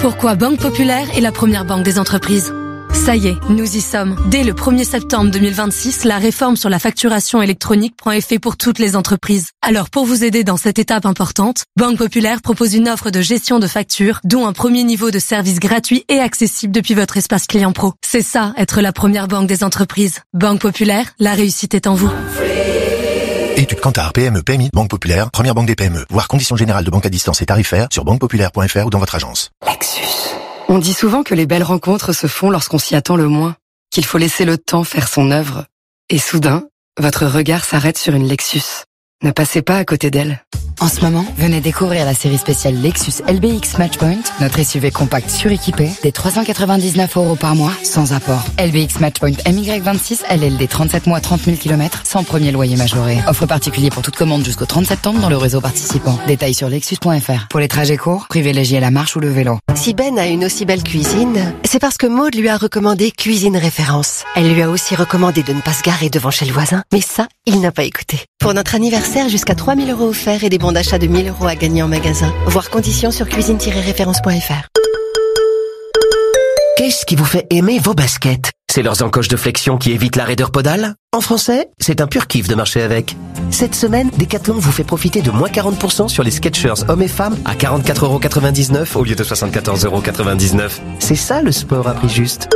Pourquoi Banque Populaire est la première banque des entreprises. Ça y est, nous y sommes. Dès le 1er septembre 2026, la réforme sur la facturation électronique prend effet pour toutes les entreprises. Alors pour vous aider dans cette étape importante, Banque Populaire propose une offre de gestion de factures, dont un premier niveau de service gratuit et accessible depuis votre espace client pro. C'est ça, être la première banque des entreprises. Banque Populaire, la réussite est en vous. Étude Kantar, PME, PMI, Banque Populaire, première banque des PME. Voir conditions générales de banque à distance et tarifaires sur banquepopulaire.fr ou dans votre agence. Lexus. On dit souvent que les belles rencontres se font lorsqu'on s'y attend le moins, qu'il faut laisser le temps faire son œuvre. Et soudain, votre regard s'arrête sur une Lexus. Ne passez pas à côté d'elle. En ce moment, venez découvrir la série spéciale Lexus LBX Matchpoint, notre SUV compact suréquipé, des 399 € par mois, sans apport. LBX Matchpoint MY26, LLD 37 mois 30 000 km, sans premier loyer majoré. Offre particulier pour toute commande jusqu'au 30 septembre dans le réseau participant. Détails sur lexus.fr. Pour les trajets courts, privilégiez la marche ou le vélo. Si Ben a une aussi belle cuisine, c'est parce que Maud lui a recommandé Cuisine Référence. Elle lui a aussi recommandé de ne pas se garer devant chez le voisin, mais ça, il n'a pas écouté. Pour notre anniversaire, jusqu'à 3 000 € offerts et des bons d'achat de 1 000 € à gagner en magasin. Voir conditions sur cuisine-référence.fr. Qu'est-ce qui vous fait aimer vos baskets? C'est leurs encoches de flexion qui évitent la raideur podale? En français, c'est un pur kiff de marcher avec. Cette semaine, Decathlon vous fait profiter de moins 40% sur les Skechers hommes et femmes à 44,99 € au lieu de 74,99 €. C'est ça le sport à prix juste.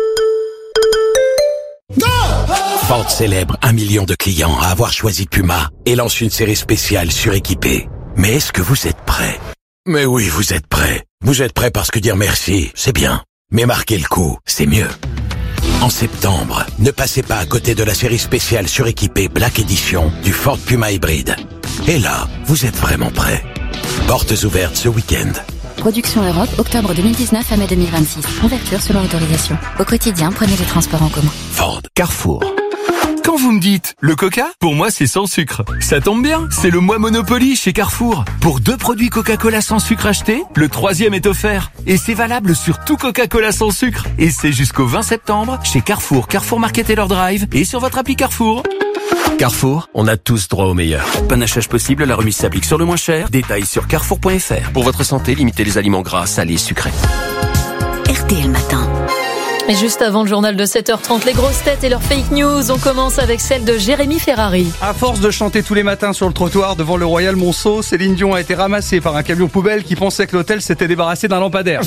Ford célèbre 1 million de clients à avoir choisi Puma et lance une série spéciale suréquipée. Mais est-ce que vous êtes prêts? Mais oui, vous êtes prêts. Vous êtes prêts parce que dire merci, c'est bien. Mais marquer le coup, c'est mieux. En septembre, ne passez pas à côté de la série spéciale suréquipée Black Edition du Ford Puma hybride. Et là, vous êtes vraiment prêts. Portes ouvertes ce week-end. Production Europe, octobre 2019 à mai 2026. Ouverture selon autorisation. Au quotidien, prenez les transports en commun. Ford. Carrefour. Quand vous me dites le Coca, pour moi c'est sans sucre. Ça tombe bien, c'est le mois Monopoly chez Carrefour. Pour 2 produits Coca-Cola sans sucre achetés, le 3e est offert. Et c'est valable sur tout Coca-Cola sans sucre. Et c'est jusqu'au 20 septembre chez Carrefour, Carrefour Market et leur Drive et sur votre appli Carrefour. Carrefour, on a tous droit au meilleur. Panachage possible, la remise s'applique sur le moins cher. Détails sur carrefour.fr. Pour votre santé, limitez les aliments gras, salés, sucrés. RTL Matin. Et juste avant le journal de 7h30, les grosses têtes et leurs fake news, on commence avec celle de Jérémy Ferrari. À force de chanter tous les matins sur le trottoir devant le Royal Monceau, Céline Dion a été ramassée par un camion poubelle qui pensait que l'hôtel s'était débarrassé d'un lampadaire.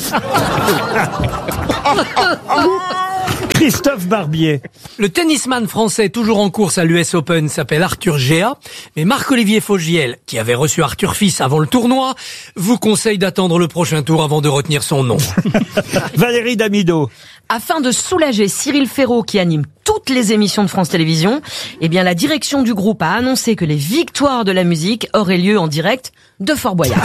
Christophe Barbier. Le tennisman français toujours en course à l'US Open s'appelle Arthur Géa, mais Marc-Olivier Fogiel, qui avait reçu Arthur Fils avant le tournoi, vous conseille d'attendre le prochain tour avant de retenir son nom. Valérie Damido. Afin de soulager Cyril Ferraud qui anime toutes les émissions de France Télévisions, eh bien la direction du groupe a annoncé que les victoires de la musique auraient lieu en direct de Fort Boyard.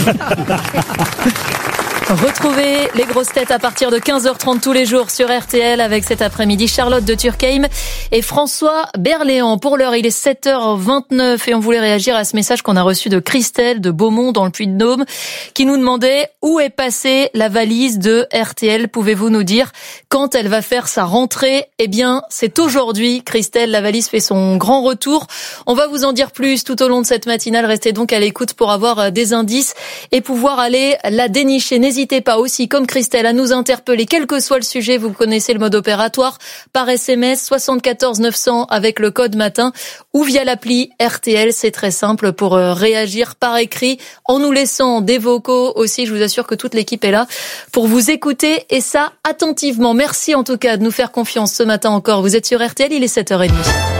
Retrouvez les grosses têtes à partir de 15h30 tous les jours sur RTL avec cet après-midi Charlotte de Turckheim et François Berléand. Pour l'heure, il est 7h29 et on voulait réagir à ce message qu'on a reçu de Christelle de Beaumont dans le Puy-de-Dôme qui nous demandait où est passée la valise de RTL. Pouvez-vous nous dire quand elle va faire sa rentrée? Eh bien, c'est aujourd'hui, Christelle. La valise fait son grand retour. On va vous en dire plus tout au long de cette matinale. Restez donc à l'écoute pour avoir des indices et pouvoir aller la dénicher. N'hésitez pas aussi, comme Christelle, à nous interpeller, quel que soit le sujet. Vous connaissez le mode opératoire par SMS 74 900 avec le code matin ou via l'appli RTL. C'est très simple pour réagir par écrit en nous laissant des vocaux aussi. Je vous assure que toute l'équipe est là pour vous écouter et ça attentivement. Merci en tout cas de nous faire confiance ce matin encore. Vous êtes sur RTL, il est 7h30.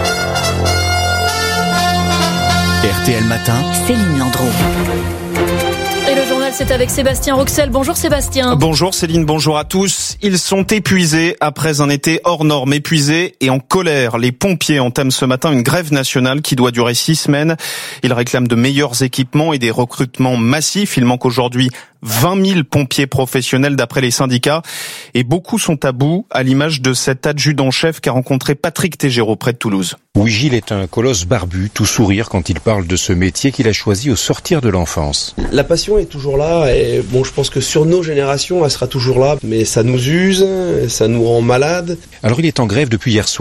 RTL Matin. Céline Landreau. Et le journal, c'est avec Sébastien Rouxel. Bonjour Sébastien. Bonjour Céline, bonjour à tous. Ils sont épuisés après un été hors norme, épuisés et en colère. Les pompiers entament ce matin une grève nationale qui doit durer 6 semaines. Ils réclament de meilleurs équipements et des recrutements massifs. Il manque aujourd'hui 20 000 pompiers professionnels d'après les syndicats. Et beaucoup sont à bout, à l'image de cet adjudant-chef qu'a rencontré Patrick Tégéraud près de Toulouse. Oui, Gilles est un colosse barbu, tout sourire quand il parle de ce métier qu'il a choisi au sortir de l'enfance. La passion est toujours là et bon, je pense que sur nos générations, elle sera toujours là. Mais ça nous use, ça nous rend malades. Alors il est en grève depuis hier soir.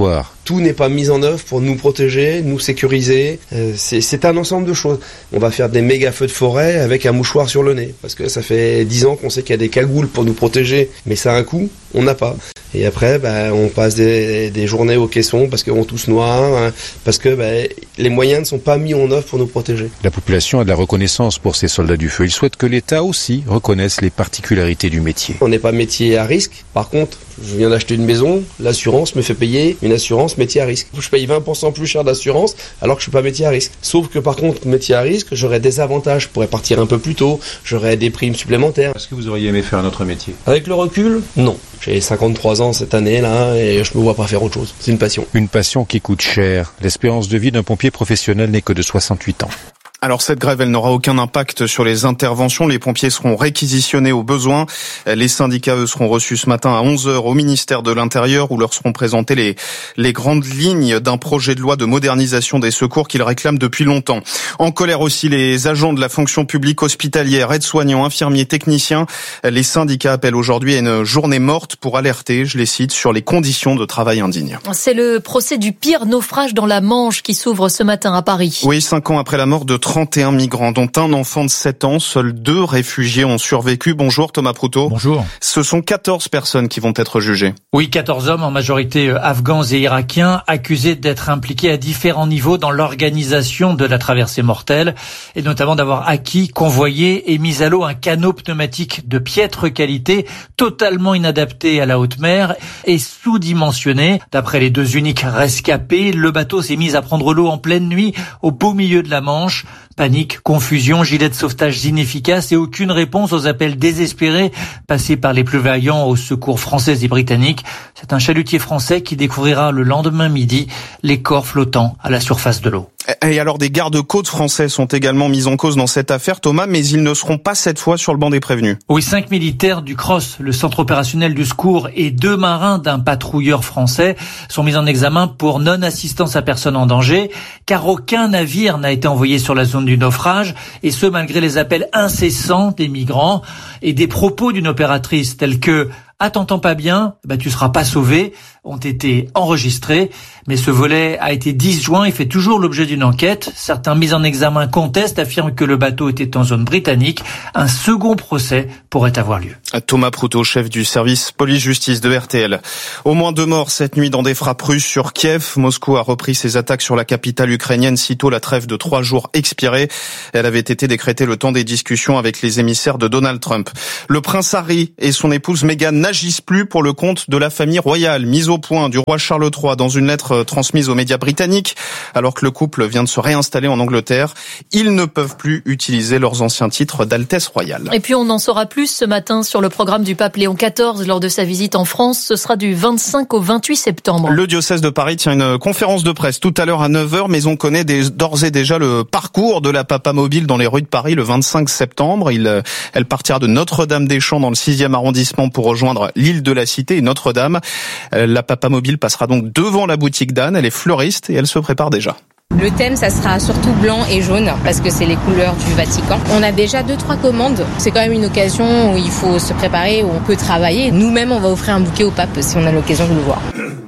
tout n'est pas mis en œuvre pour nous protéger, nous sécuriser. C'est un ensemble de choses. On va faire des méga feux de forêt avec un mouchoir sur le nez, parce que ça fait 10 ans qu'on sait qu'il y a des cagoules pour nous protéger, mais ça a un coût, on n'a pas. Et après, on passe des journées au caisson parce qu'on tousse noir, parce que les moyens ne sont pas mis en œuvre pour nous protéger. La population a de la reconnaissance pour ces soldats du feu. Il souhaite que l'État aussi reconnaisse les particularités du métier. On n'est pas métier à risque. Par contre, je viens d'acheter une maison, l'assurance me fait payer une assurance métier à risque. Je paye 20% plus cher d'assurance alors que je suis pas métier à risque. Sauf que par contre, métier à risque, j'aurais des avantages. Je pourrais partir un peu plus tôt, j'aurais des primes supplémentaires. Est-ce que vous auriez aimé faire un autre métier? Avec le recul, non. J'ai 53 ans cette année là et je me vois pas faire autre chose. C'est une passion. Une passion qui coûte cher. L'espérance de vie d'un pompier professionnel n'est que de 68 ans. Alors cette grève, elle n'aura aucun impact sur les interventions. Les pompiers seront réquisitionnés au besoin. Les syndicats, eux, seront reçus ce matin à 11h au ministère de l'Intérieur où leur seront présentées les grandes lignes d'un projet de loi de modernisation des secours qu'ils réclament depuis longtemps. En colère aussi les agents de la fonction publique hospitalière, aides-soignants, infirmiers, techniciens. Les syndicats appellent aujourd'hui à une journée morte pour alerter, je les cite, sur les conditions de travail indignes. C'est le procès du pire naufrage dans la Manche qui s'ouvre ce matin à Paris. Oui, 5 ans après la mort de 31 migrants, dont un enfant de 7 ans. Seuls 2 réfugiés ont survécu. Bonjour Thomas Proutot. Bonjour. Ce sont 14 personnes qui vont être jugées. Oui, 14 hommes, en majorité afghans et irakiens, accusés d'être impliqués à différents niveaux dans l'organisation de la traversée mortelle, et notamment d'avoir acquis, convoyé et mis à l'eau un canot pneumatique de piètre qualité, totalement inadapté à la haute mer et sous-dimensionné. D'après les 2 uniques rescapés, le bateau s'est mis à prendre l'eau en pleine nuit, au beau milieu de la Manche. Panique, confusion, gilets de sauvetage inefficaces et aucune réponse aux appels désespérés passés par les plus vaillants aux secours français et britanniques. C'est un chalutier français qui découvrira le lendemain midi les corps flottants à la surface de l'eau. Et alors des gardes-côtes français sont également mis en cause dans cette affaire, Thomas, mais ils ne seront pas cette fois sur le banc des prévenus. Oui, 5 militaires du CROSS, le centre opérationnel du secours, et 2 marins d'un patrouilleur français sont mis en examen pour non-assistance à personne en danger, car aucun navire n'a été envoyé sur la zone du naufrage, et ce malgré les appels incessants des migrants et des propos d'une opératrice tels que « Ah, t'entends pas bien, tu seras pas sauvé », ont été enregistrés. Mais ce volet a été disjoint et fait toujours l'objet d'une enquête. Certains mis en examen contestent, affirment que le bateau était en zone britannique. Un second procès pourrait avoir lieu. Thomas Proutot, chef du service police-justice de RTL. Au moins 2 morts cette nuit dans des frappes russes sur Kiev. Moscou a repris ses attaques sur la capitale ukrainienne sitôt la trêve de 3 jours expirée. Elle avait été décrétée le temps des discussions avec les émissaires de Donald Trump. Le prince Harry et son épouse Meghan n'agissent plus pour le compte de la famille royale, mise au point du roi Charles III dans une lettre transmise aux médias britanniques. Alors que le couple vient de se réinstaller en Angleterre, ils ne peuvent plus utiliser leurs anciens titres d'Altesse royale. Et puis on en saura plus ce matin sur le programme du pape Léon XIV lors de sa visite en France. Ce sera du 25 au 28 septembre. Le diocèse de Paris tient une conférence de presse tout à l'heure à 9h, mais on connaît d'ores et déjà le parcours de la Papa Mobile dans les rues de Paris le 25 septembre. Elle partira de Notre-Dame-des-Champs dans le 6e arrondissement pour rejoindre l'île de la Cité et Notre-Dame. La Papa Mobile passera donc devant la boutique d'Anne. Elle est fleuriste et elle se prépare déjà. Le thème, ça sera surtout blanc et jaune parce que c'est les couleurs du Vatican. On a déjà 2-3 commandes. C'est quand même une occasion où il faut se préparer, où on peut travailler. Nous-mêmes, on va offrir un bouquet au pape si on a l'occasion de le voir.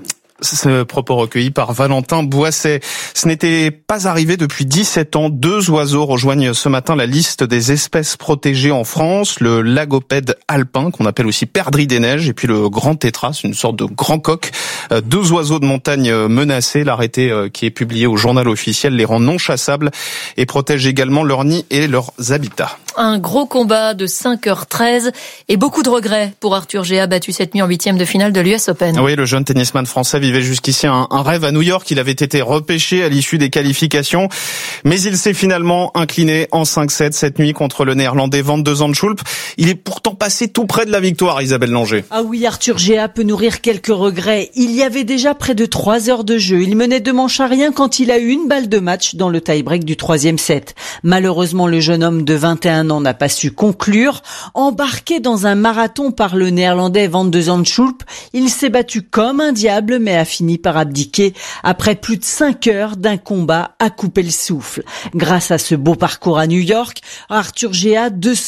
Ce propos recueilli par Valentin Boisset. Ce n'était pas arrivé depuis 17 ans. 2 oiseaux rejoignent ce matin la liste des espèces protégées en France. Le lagopède alpin, qu'on appelle aussi perdrix des neiges, et puis le grand tétras, une sorte de grand coq. 2 oiseaux de montagne menacés. L'arrêté qui est publié au journal officiel les rend non chassables et protège également leurs nids et leurs habitats. Un gros combat de 5h13 et beaucoup de regrets pour Arthur Géa, battu cette nuit en 8e de finale de l'US Open. Oui, le jeune tennisman français vivait jusqu'ici un rêve à New York. Il avait été repêché à l'issue des qualifications, mais il s'est finalement incliné en 5-7 cette nuit contre le néerlandais Van de Zandschulp. Il est pourtant passé tout près de la victoire, Isabelle Langer. Ah oui, Arthur Géa peut nourrir quelques regrets. Il y avait déjà près de 3 heures de jeu. Il menait 2 manches à rien quand il a eu une balle de match dans le tie-break du 3e set. Malheureusement, le jeune homme de 21 21 ans, n'a pas su conclure. Embarqué dans un marathon par le néerlandais Van de Zandschulp, il s'est battu comme un diable mais a fini par abdiquer après plus de 5 heures d'un combat à couper le souffle. Grâce à ce beau parcours à New York, Arthur Géat,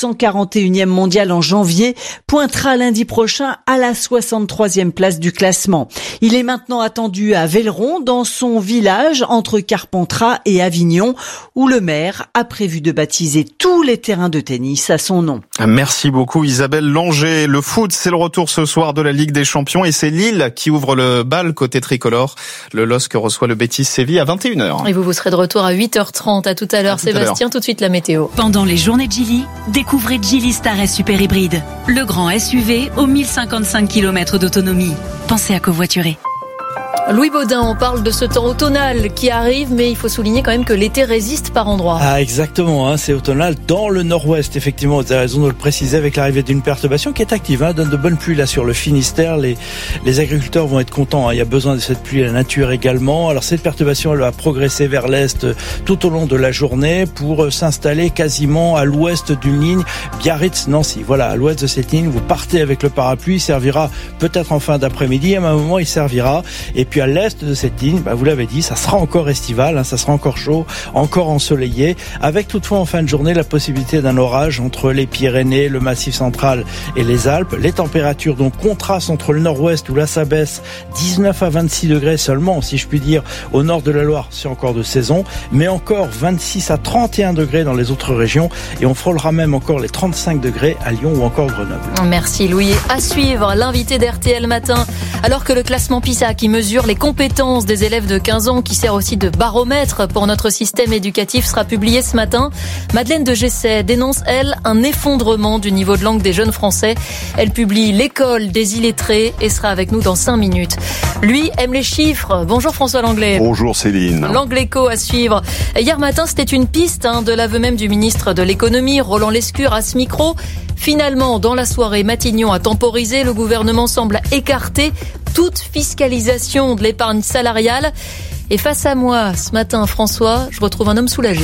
241e mondial en janvier, pointera lundi prochain à la 63e place du classement. Il est maintenant attendu à Velleron, dans son village entre Carpentras et Avignon, où le maire a prévu de baptiser tous les terrains de tennis à son nom. Merci beaucoup Isabelle Langer. Le foot, c'est le retour ce soir de la Ligue des Champions et c'est Lille qui ouvre le bal côté tricolore. Le LOSC reçoit le Betis Séville à 21h. Et vous serez de retour à 8h30. À tout à l'heure, Sébastien. Tout de suite la météo. Pendant les journées de Geely, découvrez Geely Star S Super Hybride, le grand SUV aux 1055 km d'autonomie. Pensez à covoiturer. Louis Baudin, on parle de ce temps automnal qui arrive, mais il faut souligner quand même que l'été résiste par endroits. Ah, exactement, c'est automnal dans le nord-ouest, effectivement, vous avez raison de le préciser, avec l'arrivée d'une perturbation qui est active, donne de bonnes pluies là sur le Finistère, les agriculteurs vont être contents, il y a besoin de cette pluie, la nature également. Alors cette perturbation, elle va progresser vers l'est tout au long de la journée pour s'installer quasiment à l'ouest d'une ligne Biarritz-Nancy. Voilà, à l'ouest de cette ligne, vous partez avec le parapluie, il servira peut-être en fin d'après-midi, à un moment il servira, et puis à l'est de cette ligne, vous l'avez dit, ça sera encore estival, ça sera encore chaud, encore ensoleillé, avec toutefois en fin de journée la possibilité d'un orage entre les Pyrénées, le Massif central et les Alpes. Les températures donc contrastent entre le nord-ouest où là ça baisse 19 à 26 degrés seulement, si je puis dire, au nord de la Loire, c'est encore de saison, mais encore 26 à 31 degrés dans les autres régions et on frôlera même encore les 35 degrés à Lyon ou encore Grenoble. Merci Louis. À suivre, l'invité d'RTL Matin, alors que le classement PISA qui mesure les compétences des élèves de 15 ans, qui sert aussi de baromètre pour notre système éducatif, sera publié ce matin. Madeleine de Gessé dénonce, elle, un effondrement du niveau de langue des jeunes Français. Elle publie L'école des illettrés et sera avec nous dans 5 minutes. Lui aime les chiffres. Bonjour François Langlais. Bonjour Céline. L'Angléco à suivre. Hier matin, c'était une piste de l'aveu même du ministre de l'économie, Roland Lescure, à ce micro. Finalement, dans la soirée, Matignon a temporisé. Le gouvernement semble écarter toute fiscalisation de l'épargne salariale. Et face à moi, ce matin, François, je retrouve un homme soulagé.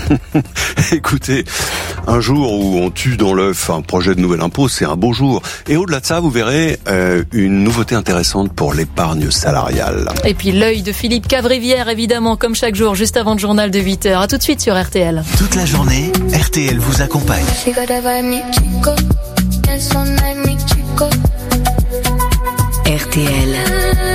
Écoutez, un jour où on tue dans l'œuf un projet de nouvel impôt, c'est un beau jour. Et au-delà de ça, vous verrez une nouveauté intéressante pour l'épargne salariale. Et puis l'œil de Philippe Cavrivière, évidemment, comme chaque jour, juste avant le journal de 8h. À tout de suite sur RTL. Toute la journée, RTL vous accompagne. RTL,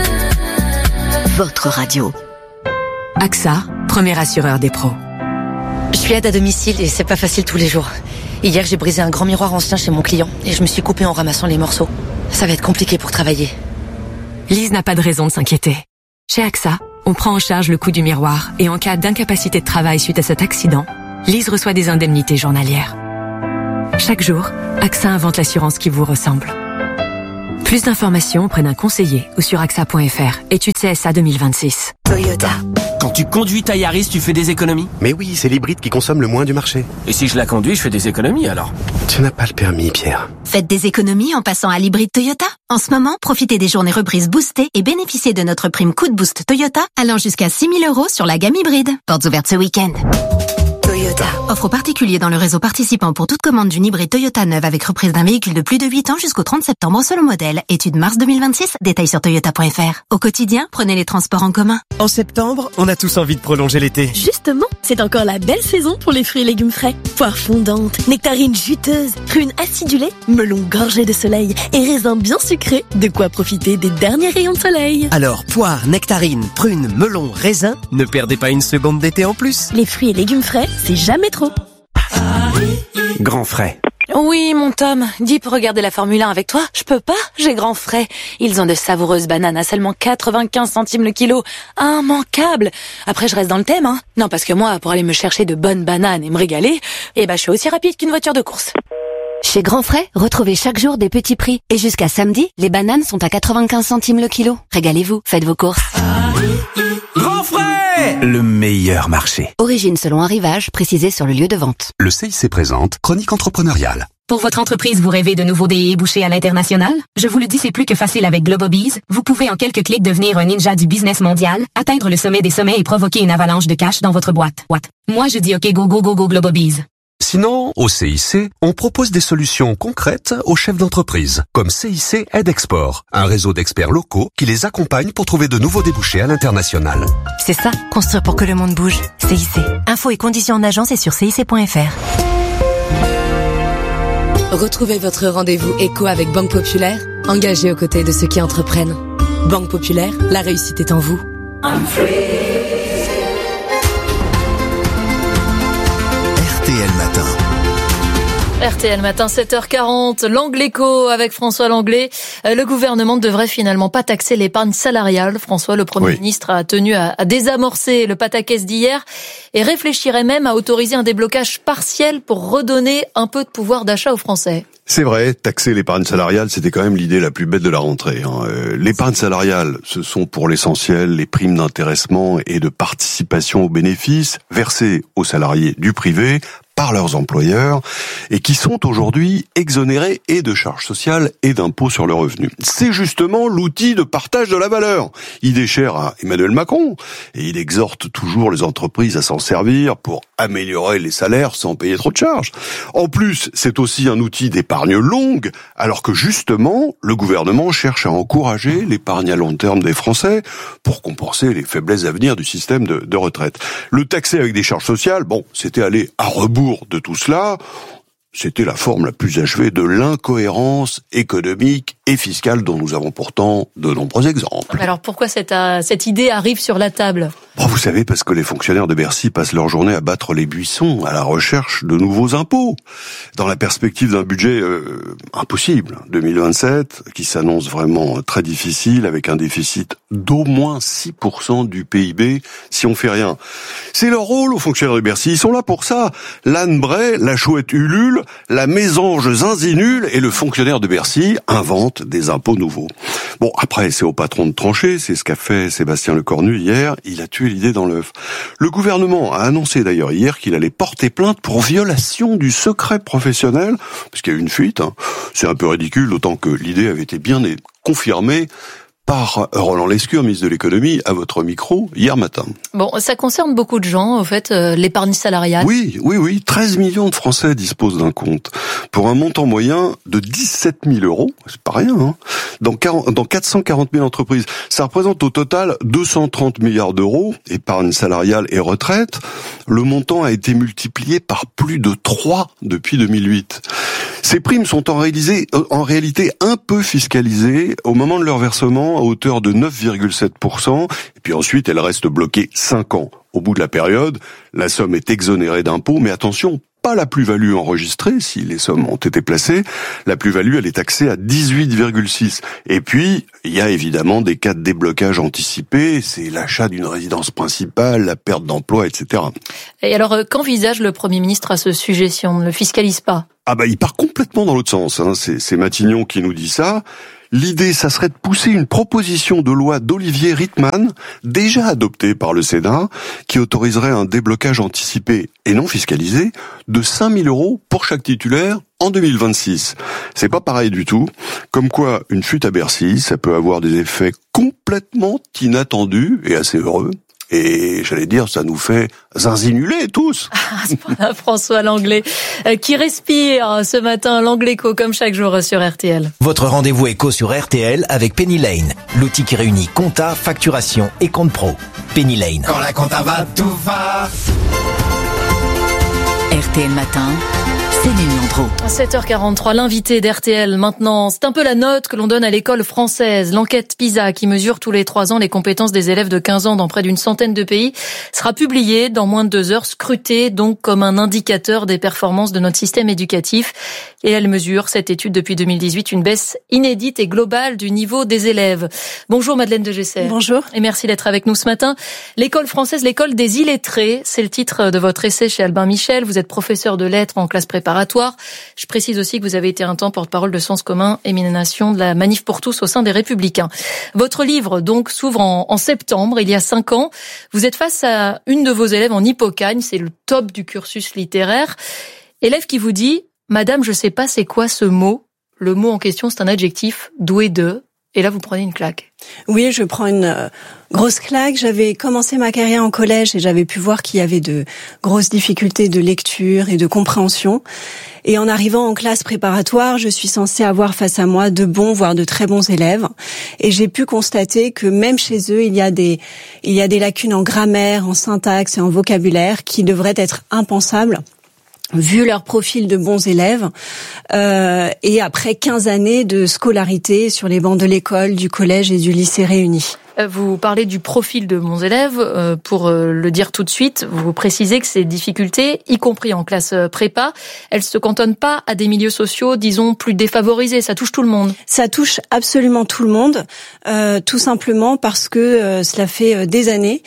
votre radio. AXA, premier assureur des pros. Je suis aide à domicile et c'est pas facile tous les jours. Hier, j'ai brisé un grand miroir ancien chez mon client et je me suis coupée en ramassant les morceaux. Ça va être compliqué pour travailler. Lise n'a pas de raison de s'inquiéter. Chez AXA, on prend en charge le coût du miroir et en cas d'incapacité de travail suite à cet accident, Lise reçoit des indemnités journalières. Chaque jour, AXA invente l'assurance qui vous ressemble. Plus d'informations auprès d'un conseiller ou sur AXA.fr. Étude CSA 2026. Toyota. Quand tu conduis ta Yaris, tu fais des économies? Mais oui, c'est l'hybride qui consomme le moins du marché. Et si je la conduis, je fais des économies alors? Tu n'as pas le permis, Pierre. Faites des économies en passant à l'hybride Toyota. En ce moment, profitez des journées reprises boostées et bénéficiez de notre prime coup de boost Toyota allant jusqu'à 6 000 € sur la gamme hybride. Portes ouvertes ce week-end. Toyota. Offre aux particuliers dans le réseau participant pour toute commande d'une hybride Toyota neuve avec reprise d'un véhicule de plus de 8 ans jusqu'au 30 septembre selon modèle. Étude mars 2026. Détails sur toyota.fr. Au quotidien, prenez les transports en commun. En septembre, on a tous envie de prolonger l'été. Justement, c'est encore la belle saison pour les fruits et légumes frais. Poires fondantes, nectarines juteuses, prunes acidulées, melons gorgés de soleil et raisins bien sucrés. De quoi profiter des derniers rayons de soleil. Alors, poires, nectarines, prunes, melons, raisins, ne perdez pas une seconde d'été en plus. Les fruits et légumes frais, c'est jamais trop. Grand frais. Oui, mon Tom, dis pour regarder la Formule 1 avec toi. Je peux pas, j'ai Grand Frais. Ils ont de savoureuses bananes à seulement 95 centimes le kilo. Immanquable. Après, je reste dans le thème, hein. Non, parce que moi, pour aller me chercher de bonnes bananes et me régaler, je suis aussi rapide qu'une voiture de course. Chez Grand Frais, retrouvez chaque jour des petits prix. Et jusqu'à samedi, les bananes sont à 95 centimes le kilo. Régalez-vous, faites vos courses. Grand Frais, le meilleur marché. Origine selon arrivage, précisé sur le lieu de vente. Le CIC présente Chronique entrepreneuriale. Pour votre entreprise, vous rêvez de nouveaux débouchés à l'international? Je vous le dis, c'est plus que facile avec Globobees. Vous pouvez en quelques clics devenir un ninja du business mondial, atteindre le sommet des sommets et provoquer une avalanche de cash dans votre boîte. Moi, je dis OK, go, go, go, go, Globobees. Sinon, au CIC, on propose des solutions concrètes aux chefs d'entreprise, comme CIC Aide Export, un réseau d'experts locaux qui les accompagne pour trouver de nouveaux débouchés à l'international. C'est ça, construire pour que le monde bouge. CIC. Infos et conditions en agence et sur cic.fr. Retrouvez votre rendez-vous éco avec Banque Populaire, engagée aux côtés de ceux qui entreprennent. Banque Populaire, la réussite est en vous. RTL Matin. RTL Matin, 7h40, l'Angle Éco avec François Langlais. Le gouvernement ne devrait finalement pas taxer l'épargne salariale. François, le Premier ministre, a tenu à désamorcer le pataquès d'hier et réfléchirait même à autoriser un déblocage partiel pour redonner un peu de pouvoir d'achat aux Français. C'est vrai, taxer l'épargne salariale, c'était quand même l'idée la plus bête de la rentrée. L'épargne salariale, ce sont pour l'essentiel les primes d'intéressement et de participation aux bénéfices versées aux salariés du privé par leurs employeurs et qui sont aujourd'hui exonérés et de charges sociales et d'impôts sur le revenu. C'est justement l'outil de partage de la valeur. Idée chère à Emmanuel Macron et il exhorte toujours les entreprises à s'en servir pour améliorer les salaires sans payer trop de charges. En plus, c'est aussi un outil d'épargne longue, alors que justement, le gouvernement cherche à encourager l'épargne à long terme des Français pour compenser les faiblesses à venir du système de retraite. Le taxer avec des charges sociales, c'était aller à rebours de tout cela. C'était la forme la plus achevée de l'incohérence économique et fiscale dont nous avons pourtant de nombreux exemples. Alors pourquoi cette idée arrive sur la table ? Vous savez, parce que les fonctionnaires de Bercy passent leur journée à battre les buissons, à la recherche de nouveaux impôts. Dans la perspective d'un budget impossible, 2027, qui s'annonce vraiment très difficile, avec un déficit d'au moins 6% du PIB, si on fait rien. C'est leur rôle aux fonctionnaires de Bercy, ils sont là pour ça. L'âne Bray, la chouette Ulule, la mésange Zinzinule et le fonctionnaire de Bercy inventent des impôts nouveaux. Après, c'est au patron de trancher, c'est ce qu'a fait Sébastien Lecornu hier, il a tué l'idée dans l'œuf. Le gouvernement a annoncé d'ailleurs hier qu'il allait porter plainte pour violation du secret professionnel, parce qu'il y a eu une fuite. C'est un peu ridicule, d'autant que l'idée avait été bien confirmée par Roland Lescure, ministre de l'économie, à votre micro, hier matin. Ça concerne beaucoup de gens, en fait, l'épargne salariale. Oui. 13 millions de Français disposent d'un compte. Pour un montant moyen de 17 000 euros, c'est pas rien, dans 440 000 entreprises. Ça représente au total 230 milliards d'euros, épargne salariale et retraite. Le montant a été multiplié par plus de 3 depuis 2008. Ces primes sont en réalité un peu fiscalisées au moment de leur versement à hauteur de 9,7%, et puis ensuite elles restent bloquées 5 ans. Au bout de la période, la somme est exonérée d'impôts, mais attention, pas la plus-value enregistrée, si les sommes ont été placées. La plus-value, elle est taxée à 18,6. Et puis, il y a évidemment des cas de déblocage anticipé, c'est l'achat d'une résidence principale, la perte d'emploi, etc. Et alors, qu'envisage le Premier ministre à ce sujet si on ne le fiscalise pas ? Il part complètement dans l'autre sens. C'est Matignon qui nous dit ça. L'idée, ça serait de pousser une proposition de loi d'Olivier Rietmann, déjà adoptée par le Sénat, qui autoriserait un déblocage anticipé et non fiscalisé de 5 000 euros pour chaque titulaire en 2026. C'est pas pareil du tout. Comme quoi, une fuite à Bercy, ça peut avoir des effets complètement inattendus et assez heureux. Et j'allais dire, ça nous fait zinzinuler tous. François Langlais, qui respire ce matin, l'Angle Éco, comme chaque jour sur RTL. Votre rendez-vous éco sur RTL avec Penny Lane, l'outil qui réunit compta, facturation et compte pro. Penny Lane. Quand la compta va, tout va. RTL Matin, Céline Landreau. 7h43, l'invité d'RTL maintenant. C'est un peu la note que l'on donne à l'école française. L'enquête PISA, qui mesure tous les 3 ans les compétences des élèves de 15 ans dans près d'une centaine de pays, sera publiée dans moins de 2 heures, scrutée donc comme un indicateur des performances de notre système éducatif. Et elle mesure, cette étude depuis 2018, une baisse inédite et globale du niveau des élèves. Bonjour Madeleine de Gesser. Bonjour. Et merci d'être avec nous ce matin. L'école française, l'école des illettrés, c'est le titre de votre essai chez Albin Michel. Vous êtes professeur de lettres en classe préparatoire. Je précise aussi que vous avez été un temps porte-parole de Sens commun, émanation de la Manif pour tous au sein des Républicains. Votre livre, donc, s'ouvre en septembre, il y a 5 ans. Vous êtes face à une de vos élèves en Hippocagne, c'est le top du cursus littéraire. Élève qui vous dit « Madame, je sais pas c'est quoi ce mot ». Le mot en question, c'est un adjectif, doué de. Et là, vous prenez une claque. Oui, je prends une grosse claque. J'avais commencé ma carrière en collège et j'avais pu voir qu'il y avait de grosses difficultés de lecture et de compréhension. Et en arrivant en classe préparatoire, je suis censée avoir face à moi de bons, voire de très bons élèves. Et j'ai pu constater que même chez eux, il y a des lacunes en grammaire, en syntaxe et en vocabulaire qui devraient être impensables, vu leur profil de bons élèves, et après 15 années de scolarité sur les bancs de l'école, du collège et du lycée réunis. Vous parlez du profil de bons élèves. Pour le dire tout de suite, vous précisez que ces difficultés, y compris en classe prépa, elles se cantonnent pas à des milieux sociaux, disons, plus défavorisés. Ça touche tout le monde. Ça touche absolument tout le monde, tout simplement parce que cela fait des années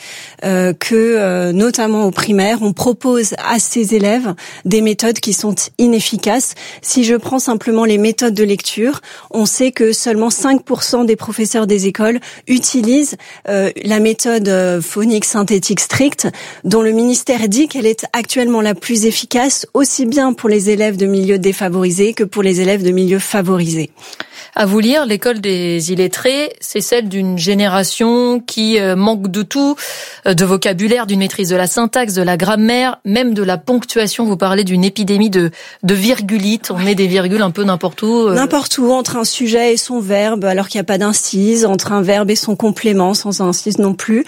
que, notamment au primaire, on propose à ces élèves des méthodes qui sont inefficaces. Si je prends simplement les méthodes de lecture, on sait que seulement 5% des professeurs des écoles utilisent la méthode phonique synthétique stricte, dont le ministère dit qu'elle est actuellement la plus efficace, aussi bien pour les élèves de milieux défavorisés que pour les élèves de milieux favorisés. À vous lire, l'école des illettrés, c'est celle d'une génération qui manque de tout, de vocabulaire, d'une maîtrise de la syntaxe, de la grammaire, même de la ponctuation. Vous parlez d'une épidémie de virgulites. On met des virgules un peu n'importe où. N'importe où, entre un sujet et son verbe, alors qu'il n'y a pas d'incise, entre un verbe et son complément, sans incise non plus.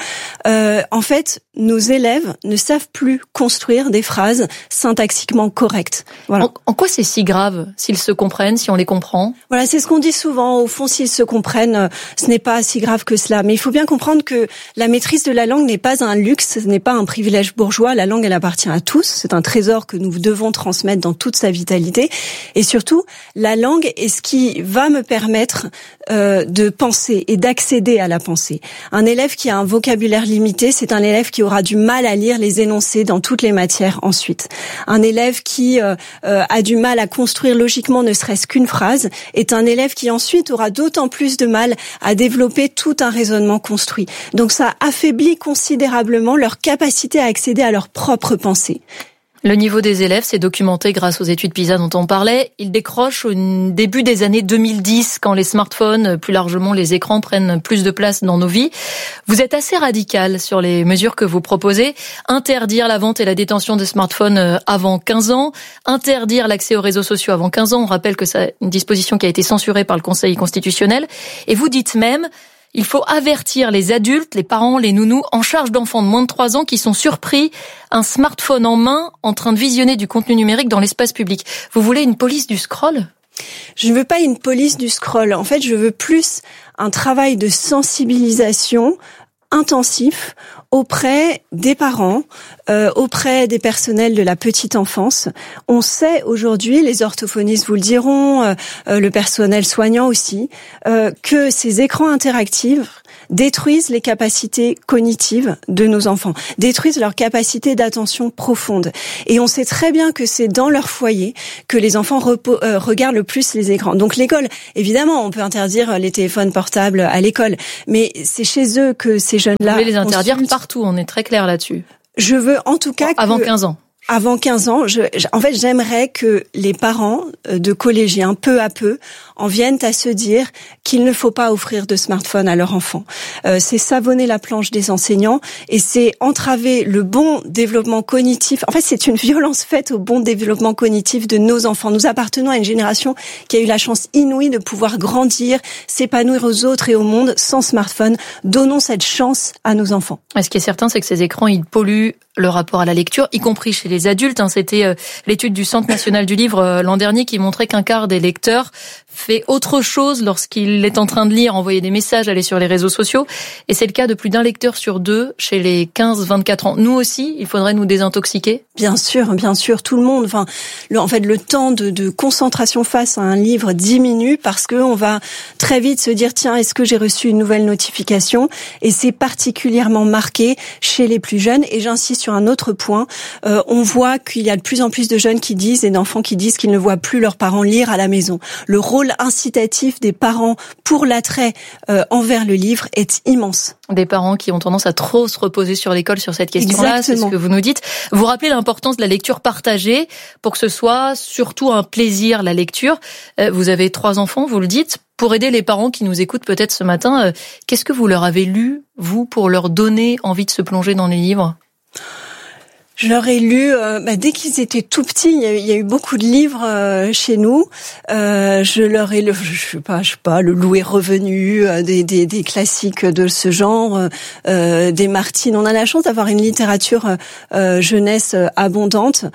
En fait, nos élèves ne savent plus construire des phrases syntaxiquement correctes. Voilà. En quoi c'est si grave, s'ils se comprennent, si on les comprend? Voilà, c'est ce qu'on dit souvent. Au fond, s'ils se comprennent, ce n'est pas si grave que cela. Mais il faut bien comprendre que la maîtrise de la langue n'est pas un luxe, ce n'est pas un privilège bourgeois. La langue, elle appartient à tous. C'est un trésor que nous devons transmettre dans toute sa vitalité. Et surtout, la langue est ce qui va me permettre de penser et d'accéder à la pensée. Un élève qui a un vocabulaire limité, c'est un élève qui aura du mal à lire les énoncés dans toutes les matières ensuite. Un élève qui a du mal à construire logiquement ne serait-ce qu'une phrase est un élève qui ensuite aura d'autant plus de mal à développer tout un raisonnement construit. Donc ça affaiblit considérablement leur capacité à accéder à leur propre pensée. Le niveau des élèves, c'est documenté grâce aux études PISA dont on parlait. Il décroche au début des années 2010, quand les smartphones, plus largement les écrans, prennent plus de place dans nos vies. Vous êtes assez radical sur les mesures que vous proposez. Interdire la vente et la détention de smartphones avant 15 ans. Interdire l'accès aux réseaux sociaux avant 15 ans. On rappelle que c'est une disposition qui a été censurée par le Conseil constitutionnel. Et vous dites même... il faut avertir les adultes, les parents, les nounous en charge d'enfants de moins de 3 ans qui sont surpris, un smartphone en main, en train de visionner du contenu numérique dans l'espace public. Vous voulez une police du scroll ? Je ne veux pas une police du scroll. En fait, je veux plus un travail de sensibilisation intensif auprès des parents, auprès des personnels de la petite enfance. On sait aujourd'hui, les orthophonistes vous le diront, le personnel soignant aussi, que ces écrans interactifs détruisent les capacités cognitives de nos enfants, détruisent leur capacité d'attention profonde. Et on sait très bien que c'est dans leur foyer que les enfants regardent le plus les écrans. Donc l'école, évidemment, on peut interdire les téléphones portables à l'école, mais c'est chez eux que ces jeunes-là... Vous voulez les interdire partout, on est très clair là-dessus. Je veux en tout cas... Avant 15 ans. Avant 15 ans, en fait, j'aimerais que les parents de collégiens, peu à peu, en viennent à se dire qu'il ne faut pas offrir de smartphone à leur enfant. C'est savonner la planche des enseignants et c'est entraver le bon développement cognitif. En fait, c'est une violence faite au bon développement cognitif de nos enfants. Nous appartenons à une génération qui a eu la chance inouïe de pouvoir grandir, s'épanouir aux autres et au monde sans smartphone. Donnons cette chance à nos enfants. Ce qui est certain, c'est que ces écrans, ils polluent le rapport à la lecture, y compris chez les adultes. C'était l'étude du Centre national du livre l'an dernier qui montrait qu'un quart des lecteurs fait autre chose lorsqu'il est en train de lire, envoyer des messages, aller sur les réseaux sociaux. Et c'est le cas de plus d'un lecteur sur 2 chez les 15-24 ans. Nous aussi, il faudrait nous désintoxiquer ? Bien sûr, tout le monde. Enfin, le temps de concentration face à un livre diminue parce que on va très vite se dire tiens, est-ce que j'ai reçu une nouvelle notification ? Et c'est particulièrement marqué chez les plus jeunes. Et j'insiste sur un autre point. On voit qu'il y a de plus en plus de jeunes qui disent et d'enfants qui disent qu'ils ne voient plus leurs parents lire à la maison. Le rôle incitatif des parents pour l'attrait envers le livre est immense. Des parents qui ont tendance à trop se reposer sur l'école sur cette question-là, c'est ce que vous nous dites. Vous rappelez l'importance de la lecture partagée pour que ce soit surtout un plaisir, la lecture. Vous avez 3 enfants, vous le dites. Pour aider les parents qui nous écoutent peut-être ce matin, qu'est-ce que vous leur avez lu, vous, pour leur donner envie de se plonger dans les livres ? Je leur ai lu dès qu'ils étaient tout petits. Il y a eu beaucoup de livres chez nous. Je leur ai lu, je sais pas, Le Loup est revenu, des classiques de ce genre, des Martine. On a la chance d'avoir une littérature jeunesse abondante.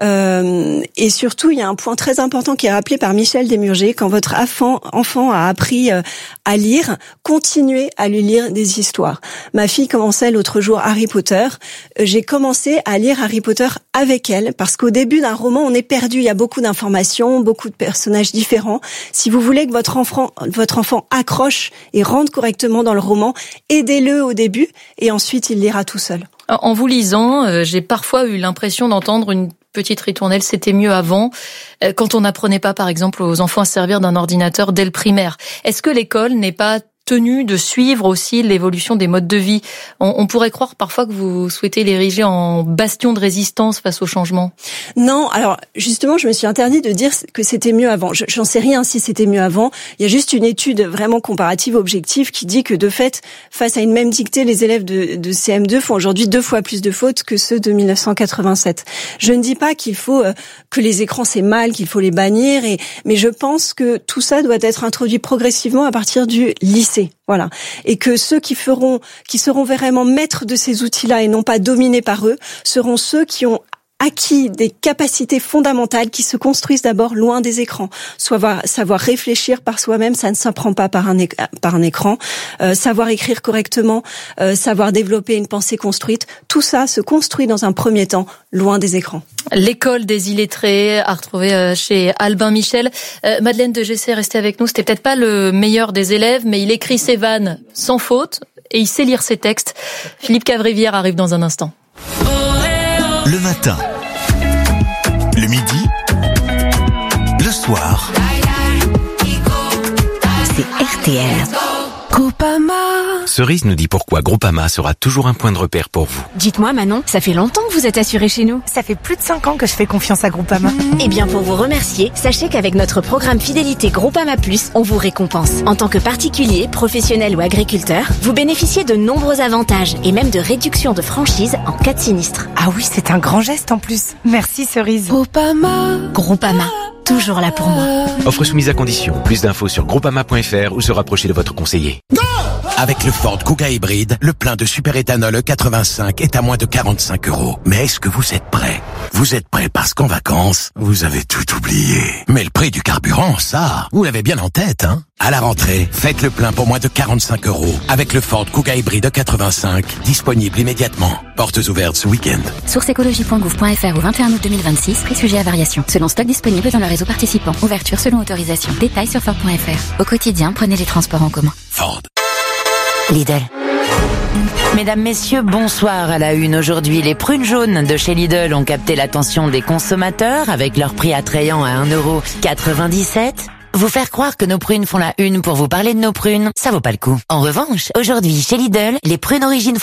Et surtout, il y a un point très important qui est rappelé par Michel Desmurger. Quand votre enfant a appris à lire, continuez à lui lire des histoires. Ma fille commençait l'autre jour Harry Potter. J'ai commencé à lire Harry Potter avec elle, parce qu'au début d'un roman, on est perdu. Il y a beaucoup d'informations, beaucoup de personnages différents. Si vous voulez que votre enfant accroche et rentre correctement dans le roman, aidez-le au début et ensuite il lira tout seul. En vous lisant, j'ai parfois eu l'impression d'entendre une petite ritournelle, c'était mieux avant, quand on n'apprenait pas, par exemple, aux enfants à servir d'un ordinateur dès le primaire. Est-ce que l'école n'est pas tenue de suivre aussi l'évolution des modes de vie? On pourrait croire parfois que vous souhaitez l'ériger en bastion de résistance face au changement. Non, alors justement, je me suis interdit de dire que c'était mieux avant. J'en sais rien si c'était mieux avant. Il y a juste une étude vraiment comparative, objective, qui dit que de fait, face à une même dictée, les élèves de CM2 font aujourd'hui 2 fois plus de fautes que ceux de 1987. Je ne dis pas qu'il faut que les écrans c'est mal, qu'il faut les bannir, mais je pense que tout ça doit être introduit progressivement à partir du lycée. Voilà. Et que ceux qui seront vraiment maîtres de ces outils-là et non pas dominés par eux, seront ceux qui ont acquis des capacités fondamentales qui se construisent d'abord loin des écrans. Savoir réfléchir par soi-même, ça ne s'apprend pas par un écran. Savoir écrire correctement, savoir développer une pensée construite, tout ça se construit dans un premier temps loin des écrans. L'école des illettrés à retrouver chez Albin Michel. Madeleine de Gessé, restez avec nous. C'était peut-être pas le meilleur des élèves, mais il écrit ses vannes sans faute et il sait lire ses textes. Philippe Cavrivière arrive dans un instant. Le matin, le midi, le soir. C'est RTL. Groupama. Cerise nous dit pourquoi Groupama sera toujours un point de repère pour vous. Dites-moi Manon, ça fait longtemps que vous êtes assuré chez nous. Ça fait plus de 5 ans que je fais confiance à Groupama. Eh bien pour vous remercier, sachez qu'avec notre programme fidélité Groupama Plus, on vous récompense. En tant que particulier, professionnel ou agriculteur, vous bénéficiez de nombreux avantages et même de réductions de franchise en cas de sinistre. Ah oui, c'est un grand geste en plus. Merci Cerise. Groupama, toujours là pour moi. Offre soumise à condition. Plus d'infos sur groupama.fr ou se rapprocher de votre conseiller. Avec le Ford Kuga hybride, le plein de superéthanol E85 est à moins de 45 €. Mais est-ce que vous êtes prêts? Vous êtes prêts parce qu'en vacances, vous avez tout oublié. Mais le prix du carburant, ça, vous l'avez bien en tête, hein? À la rentrée, faites le plein pour moins de 45 € avec le Ford Kuga hybride E85, disponible immédiatement. Portes ouvertes ce week-end. Source écologie.gouv.fr au 21 août 2026, prix sujet à variation. Selon stock disponible dans le réseau participant. Ouverture selon autorisation. Détails sur Ford.fr. Au quotidien, prenez les transports en commun. Ford. Lidl. Mesdames, messieurs, bonsoir à la une. Aujourd'hui, les prunes jaunes de chez Lidl ont capté l'attention des consommateurs avec leur prix attrayant à 1,97 €. Vous faire croire que nos prunes font la une pour vous parler de nos prunes, ça vaut pas le coup. En revanche, aujourd'hui, chez Lidl, les prunes origine